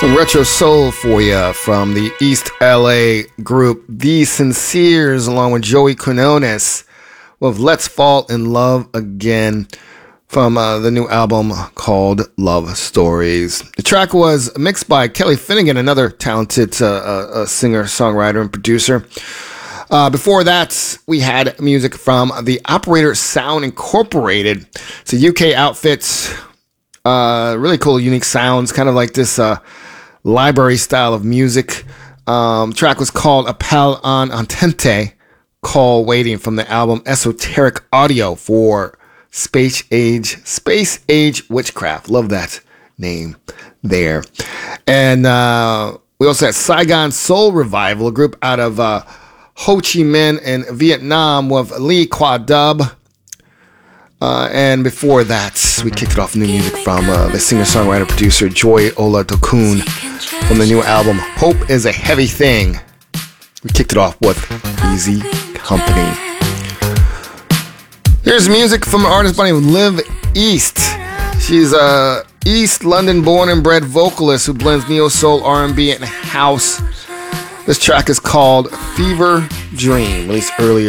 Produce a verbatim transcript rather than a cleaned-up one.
Some retro soul for you from the East L A group The Sinceres, along with Joey Quinones with Let's Fall in Love Again from uh, the new album called Love Stories. The track was mixed by Kelly Finnegan, another talented uh, uh, singer, songwriter, and producer. Uh, before that, we had music from the Operator Sound Incorporated. It's a U K outfit, uh, really cool, unique sounds, kind of like this uh, library style of music. Um, track was called Appel en Entente, Call Waiting, from the album Esoteric Audio for Space Age, Space Age Witchcraft. Love that name there. And uh, we also had Saigon Soul Revival, a group out of uh, Ho Chi Minh in Vietnam with Lee Qua Dub. Uh, and before that, we kicked it off new music from uh, the singer-songwriter-producer Joy Ola Dokun from the new album Hope is a Heavy Thing. We kicked it off with Easy Company. Here's music from an artist by the name of Liv East. She's a East London born and bred vocalist who blends neo-soul, R and B, and house. This track is called Fever Dream, released earlier